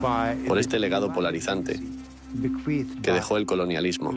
por este legado polarizante que dejó el colonialismo.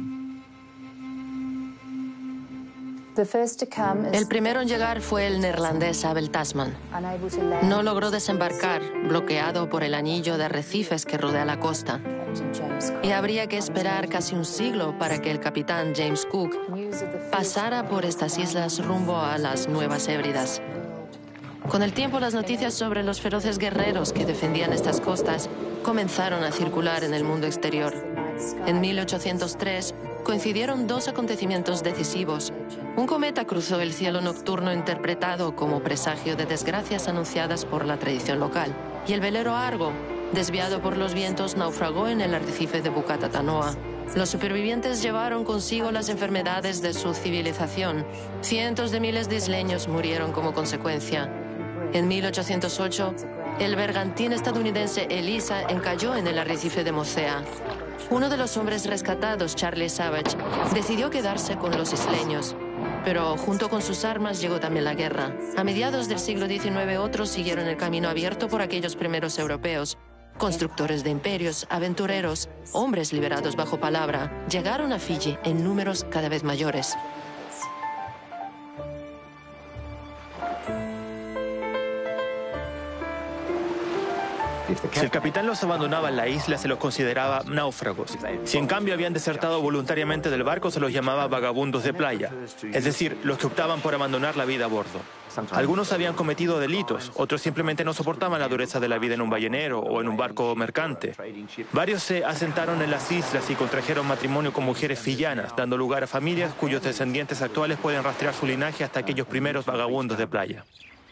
El primero en llegar fue el neerlandés Abel Tasman. No logró desembarcar, bloqueado por el anillo de arrecifes que rodea la costa. Y habría que esperar casi un siglo para que el capitán James Cook pasara por estas islas rumbo a las Nuevas Hébridas. Con el tiempo, las noticias sobre los feroces guerreros que defendían estas costas comenzaron a circular en el mundo exterior. En 1803 coincidieron dos acontecimientos decisivos. Un cometa cruzó el cielo nocturno interpretado como presagio de desgracias anunciadas por la tradición local. Y el velero Argo, desviado por los vientos, naufragó en el arrecife de Bucatatanoa. Los supervivientes llevaron consigo las enfermedades de su civilización. Cientos de miles de isleños murieron como consecuencia. En 1808, el bergantín estadounidense Elisa encalló en el arrecife de Mocea. Uno de los hombres rescatados, Charlie Savage, decidió quedarse con los isleños. Pero junto con sus armas llegó también la guerra. A mediados del siglo XIX, otros siguieron el camino abierto por aquellos primeros europeos. Constructores de imperios, aventureros, hombres liberados bajo palabra, llegaron a Fiji en números cada vez mayores. Si el capitán los abandonaba en la isla, se los consideraba náufragos. Si en cambio habían desertado voluntariamente del barco, se los llamaba vagabundos de playa, es decir, los que optaban por abandonar la vida a bordo. Algunos habían cometido delitos, otros simplemente no soportaban la dureza de la vida en un ballenero o en un barco mercante. Varios se asentaron en las islas y contrajeron matrimonio con mujeres fiyianas, dando lugar a familias cuyos descendientes actuales pueden rastrear su linaje hasta aquellos primeros vagabundos de playa.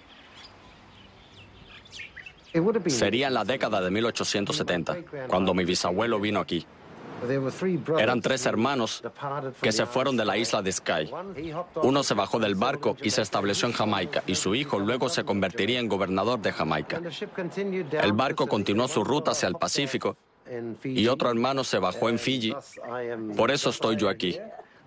Sería en la década de 1870, cuando mi bisabuelo vino aquí. Eran tres hermanos que se fueron de la isla de Skye. Uno se bajó del barco y se estableció en Jamaica, y su hijo luego se convertiría en gobernador de Jamaica. El barco continuó su ruta hacia el Pacífico y otro hermano se bajó en Fiji. Por eso estoy yo aquí.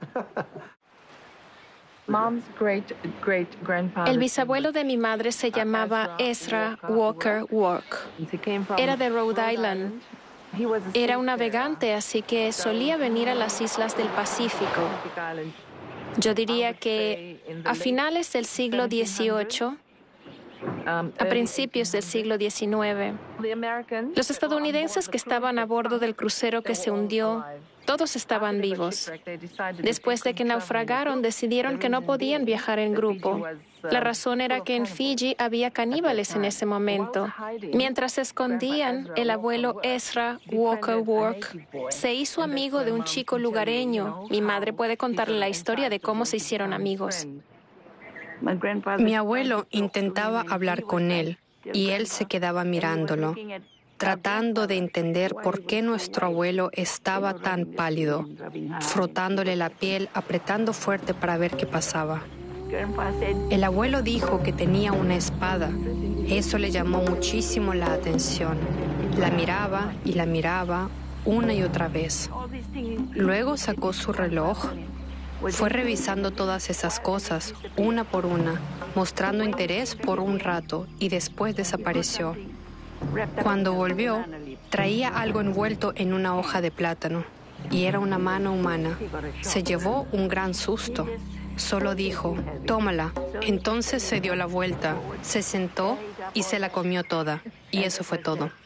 El bisabuelo de mi madre se llamaba Ezra Walker Work. Era de Rhode Island. Era un navegante, así que solía venir a las islas del Pacífico. Yo diría que a finales del siglo XVIII, a principios del siglo XIX, los estadounidenses que estaban a bordo del crucero que se hundió, todos estaban vivos. Después de que naufragaron, decidieron que no podían viajar en grupo. La razón era que en Fiji había caníbales en ese momento. Mientras se escondían, el abuelo Ezra Walker Work se hizo amigo de un chico lugareño. Mi madre puede contarle la historia de cómo se hicieron amigos. Mi abuelo intentaba hablar con él y él se quedaba mirándolo, tratando de entender por qué nuestro abuelo estaba tan pálido, frotándole la piel, apretando fuerte para ver qué pasaba. El abuelo dijo que tenía una espada. Eso le llamó muchísimo la atención. La miraba y la miraba una y otra vez. Luego sacó su reloj. Fue revisando todas esas cosas, una por una, mostrando interés por un rato y después desapareció. Cuando volvió, traía algo envuelto en una hoja de plátano y era una mano humana. Se llevó un gran susto. Solo dijo, tómala. Entonces se dio la vuelta, se sentó y se la comió toda. Y eso fue todo.